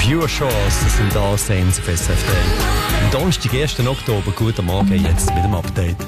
Pure Shores, das sind da Saints auf SRF 3. Am Donnerstag, 1. Oktober, guten Morgen, jetzt mit dem Update.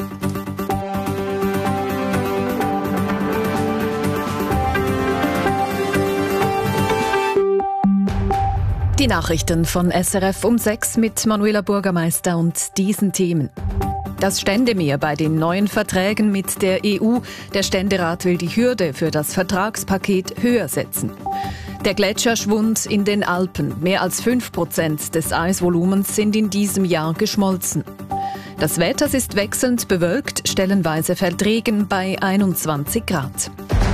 Die Nachrichten von SRF um 6 mit Manuela Bürgermeister und diesen Themen. Das Ständemeer bei den neuen Verträgen mit der EU. Der Ständerat will die Hürde für das Vertragspaket höher setzen. Der Gletscherschwund in den Alpen. Mehr als 5% des Eisvolumens sind in diesem Jahr geschmolzen. Das Wetter ist wechselnd bewölkt, stellenweise fällt Regen bei 21 Grad.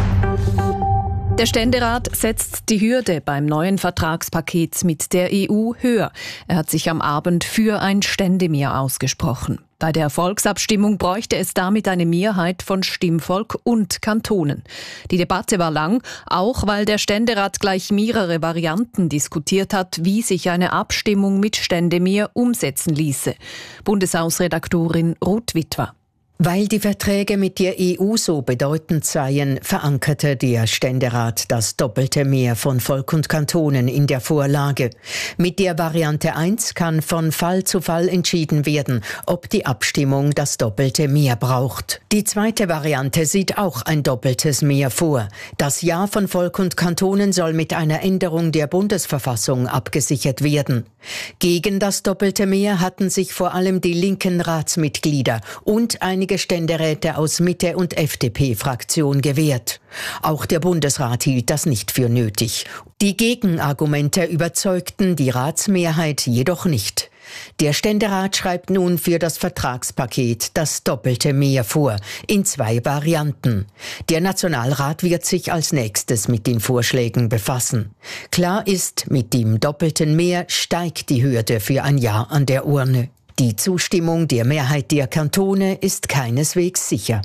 Der Ständerat setzt die Hürde beim neuen Vertragspaket mit der EU höher. Er hat sich am Abend für ein Ständemeer ausgesprochen. Bei der Volksabstimmung bräuchte es damit eine Mehrheit von Stimmvolk und Kantonen. Die Debatte war lang, auch weil der Ständerat gleich mehrere Varianten diskutiert hat, wie sich eine Abstimmung mit Ständemeer umsetzen ließe. Bundeshausredaktorin Ruth Witwer. Weil die Verträge mit der EU so bedeutend seien, verankerte der Ständerat das doppelte Mehr von Volk und Kantonen in der Vorlage. Mit der Variante 1 kann von Fall zu Fall entschieden werden, ob die Abstimmung das doppelte Mehr braucht. Die zweite Variante sieht auch ein doppeltes Mehr vor. Das Ja von Volk und Kantonen soll mit einer Änderung der Bundesverfassung abgesichert werden. Gegen das doppelte Mehr hatten sich vor allem die linken Ratsmitglieder und einige Ständeräte aus Mitte- und FDP-Fraktion gewährt. Auch der Bundesrat hielt das nicht für nötig. Die Gegenargumente überzeugten die Ratsmehrheit jedoch nicht. Der Ständerat schreibt nun für das Vertragspaket das doppelte Mehr vor, in 2 Varianten. Der Nationalrat wird sich als nächstes mit den Vorschlägen befassen. Klar ist, mit dem doppelten Mehr steigt die Hürde für ein Ja an der Urne. Die Zustimmung der Mehrheit der Kantone ist keineswegs sicher.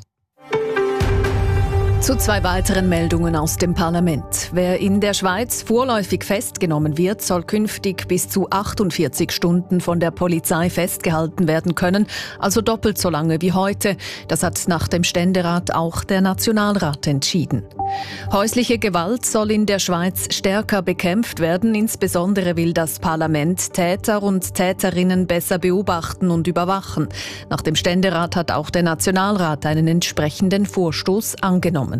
Zu 2 weiteren Meldungen aus dem Parlament. Wer in der Schweiz vorläufig festgenommen wird, soll künftig bis zu 48 Stunden von der Polizei festgehalten werden können, also doppelt so lange wie heute. Das hat nach dem Ständerat auch der Nationalrat entschieden. Häusliche Gewalt soll in der Schweiz stärker bekämpft werden. Insbesondere will das Parlament Täter und Täterinnen besser beobachten und überwachen. Nach dem Ständerat hat auch der Nationalrat einen entsprechenden Vorstoß angenommen.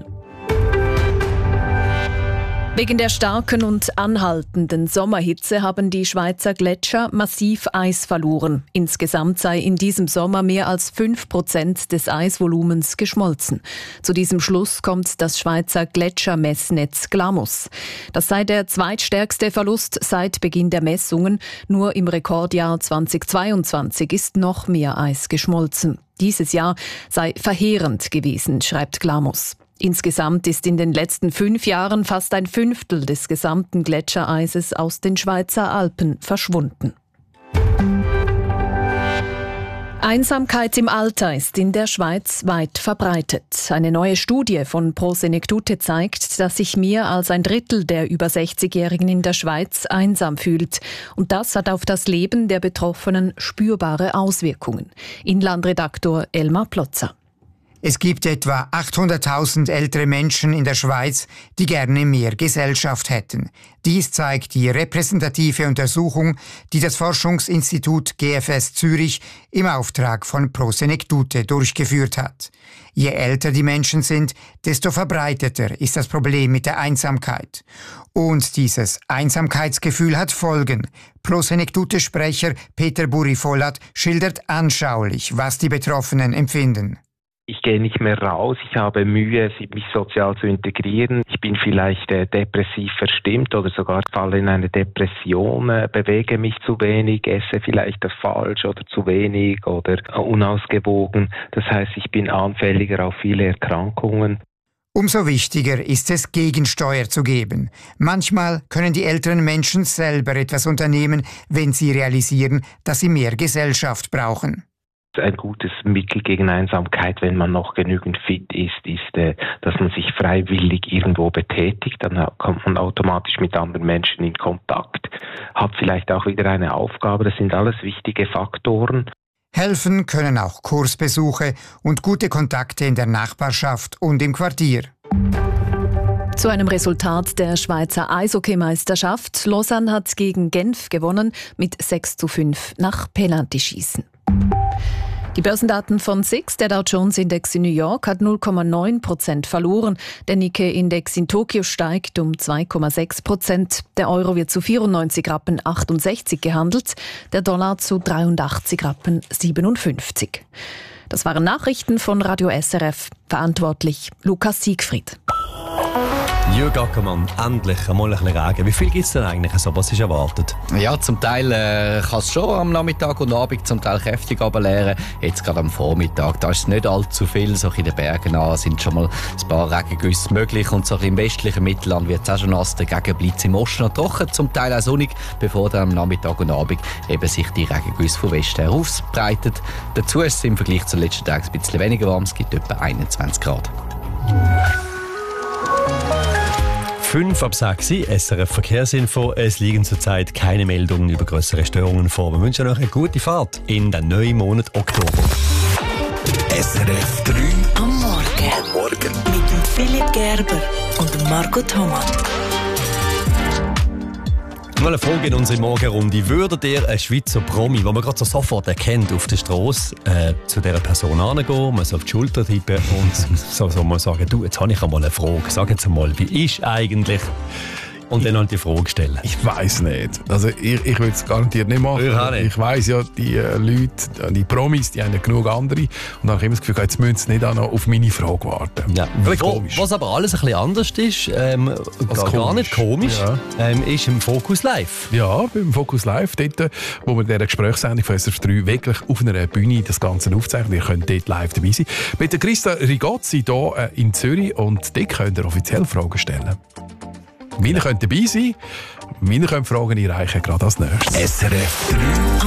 Wegen der starken und anhaltenden Sommerhitze haben die Schweizer Gletscher massiv Eis verloren. Insgesamt sei in diesem Sommer mehr als 5% des Eisvolumens geschmolzen. Zu diesem Schluss kommt das Schweizer Gletschermessnetz GLAMUS. Das sei der zweitstärkste Verlust seit Beginn der Messungen. Nur im Rekordjahr 2022 ist noch mehr Eis geschmolzen. Dieses Jahr sei verheerend gewesen, schreibt GLAMUS. Insgesamt ist in den letzten 5 Jahren fast ein Fünftel des gesamten Gletschereises aus den Schweizer Alpen verschwunden. Einsamkeit im Alter ist in der Schweiz weit verbreitet. Eine neue Studie von Pro Senectute zeigt, dass sich mehr als ein Drittel der über 60-Jährigen in der Schweiz einsam fühlt. Und das hat auf das Leben der Betroffenen spürbare Auswirkungen. Inlandredaktor Elmar Plotzer. Es gibt etwa 800.000 ältere Menschen in der Schweiz, die gerne mehr Gesellschaft hätten. Dies zeigt die repräsentative Untersuchung, die das Forschungsinstitut GFS Zürich im Auftrag von Pro Senectute durchgeführt hat. Je älter die Menschen sind, desto verbreiteter ist das Problem mit der Einsamkeit. Und dieses Einsamkeitsgefühl hat Folgen. Pro Senectute-Sprecher Peter Buri-Vollat schildert anschaulich, was die Betroffenen empfinden. Ich gehe nicht mehr raus, ich habe Mühe, mich sozial zu integrieren. Ich bin vielleicht depressiv verstimmt oder sogar falle in eine Depression, bewege mich zu wenig, esse vielleicht falsch oder zu wenig oder unausgewogen. Das heißt, ich bin anfälliger auf viele Erkrankungen. Umso wichtiger ist es, Gegensteuer zu geben. Manchmal können die älteren Menschen selber etwas unternehmen, wenn sie realisieren, dass sie mehr Gesellschaft brauchen. Ein gutes Mittel gegen Einsamkeit, wenn man noch genügend fit ist, dass man sich freiwillig irgendwo betätigt. Dann kommt man automatisch mit anderen Menschen in Kontakt, hat vielleicht auch wieder eine Aufgabe. Das sind alles wichtige Faktoren. Helfen können auch Kursbesuche und gute Kontakte in der Nachbarschaft und im Quartier. Zu einem Resultat der Schweizer Eishockeymeisterschaft. Lausanne hat gegen Genf gewonnen mit 6:5 nach Penaltyschießen. Die Börsendaten von SIX, der Dow Jones Index in New York, hat 0,9% verloren. Der Nikkei-Index in Tokio steigt um 2,6%. Der Euro wird zu 94,68 Rappen gehandelt, der Dollar zu 83,57 Rappen. Das waren Nachrichten von Radio SRF. Verantwortlich Lukas Siegfried. Jürg Ackermann, endlich einmal ein bisschen Regen. Wie viel gibt es denn eigentlich? Also, was ist erwartet? Ja, zum Teil kann es schon am Nachmittag und Abend zum Teil kräftig runterleeren. Jetzt gerade am Vormittag, da ist es nicht allzu viel. So in den Bergen an sind schon mal ein paar Regengüsse möglich. Und so im westlichen Mittelland wird es auch schon nass. Dagegen bleibt es im Osten noch trocken, zum Teil auch sonnig, bevor dann am Nachmittag und Abend eben sich die Regengüsse von Westen her ausbreiten. Dazu ist es im Vergleich zu den letzten Tagen ein bisschen weniger warm. Es gibt etwa 21 Grad. 5:06 SRF Verkehrsinfo. Es liegen zurzeit keine Meldungen über größere Störungen vor. Wir wünschen euch eine gute Fahrt in den neuen Monat Oktober. SRF 3 am Morgen. Mit dem Philipp Gerber und dem Marco Thomas. Mal eine Frage in unserer Morgenrunde. Würdet ihr einen Schweizer Promi, den man gerade so sofort erkennt, auf der Strasse, zu dieser Person hingehen, mal so auf die Schulter tippen und so mal sagen, du, jetzt habe ich einmal eine Frage. Sag jetzt einmal, wie ist eigentlich? Und dann halt die Frage stellen. Ich weiss nicht. Also ich würde es garantiert nicht machen. Ich weiss ja, die Leute, die Promis, die haben ja genug andere. Und dann habe ich immer das Gefühl, jetzt müssen sie nicht auch noch auf meine Frage warten. Ja. Was aber alles ein bisschen anders ist, gar nicht komisch, ist im Focus Live. Ja, beim Focus Live, dort, wo wir in dieser Gesprächssendung von SRF 3 wirklich auf einer Bühne das Ganze aufzeichnen. Ihr könnt dort live dabei sein. Mit der Christa Rigozzi hier in Zürich und dort könnt ihr offiziell Fragen stellen. Wir können dabei sein, wir können Fragen einreichen, gerade als nächstes. SRF 3